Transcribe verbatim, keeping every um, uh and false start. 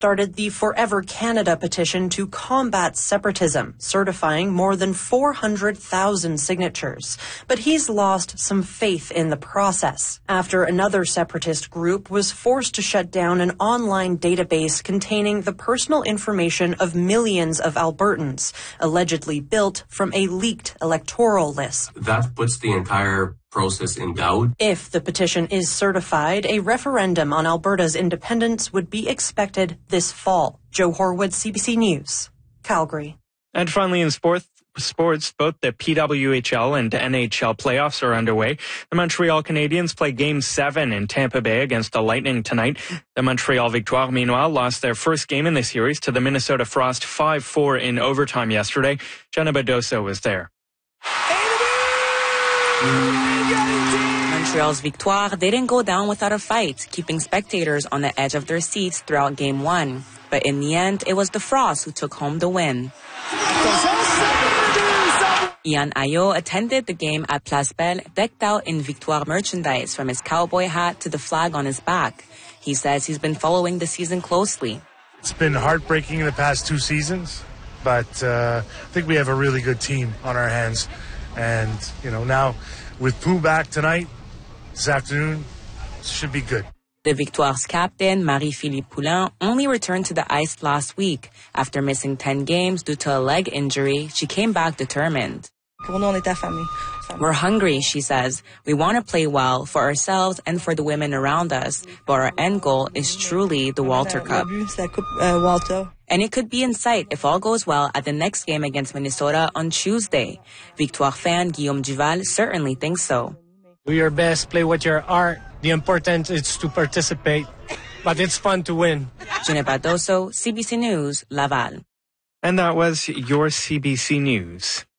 started the Forever Canada petition to combat separatism, certifying more than four hundred thousand signatures. But he's lost some faith in the process after another separatist group was forced to shut down an online database containing the personal information of millions of Albertans, allegedly built from a leaked electoral list. That puts the entire process in doubt. If the petition is certified, a referendum on Alberta's independence would be expected this fall. Joe Horwood, C B C News, Calgary. And finally in sports, sports, both the P W H L and N H L playoffs are underway. The Montreal Canadiens play Game seven in Tampa Bay against the Lightning tonight. The Montreal Victoire, meanwhile, lost their first game in the series to the Minnesota Frost five four in overtime yesterday. Jenna Badosa was there. Montreal's Victoire didn't go down without a fight, keeping spectators on the edge of their seats throughout Game one. But in the end, it was the Frost who took home the win. Ian Ayo attended the game at Place Belle, decked out in Victoire merchandise from his cowboy hat to the flag on his back. He says he's been following the season closely. It's been heartbreaking in the past two seasons, but uh, I think we have a really good team on our hands. And, you know, now with Pooh back tonight, this afternoon, should be good. The Victoire's captain, Marie-Philippe Poulin, only returned to the ice last week. After missing ten games due to a leg injury, she came back determined. We're hungry, she says. We want to play well for ourselves and for the women around us, but our end goal is truly the Walter Cup. And it could be in sight if all goes well at the next game against Minnesota on Tuesday. Victoire fan Guillaume Duval certainly thinks so. Do your best, play with your art. The important is to participate, but it's fun to win. Jenna Badoso, C B C News, Laval. And that was your C B C News.